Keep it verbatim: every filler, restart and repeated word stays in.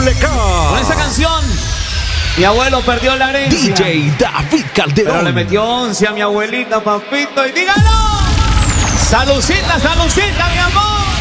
Doble K. Con esa canción, mi abuelo perdió la herencia. D J David Calderón. Pero le metió once a mi abuelita, papito, y dígalo. Salucita, salucita, mi amor.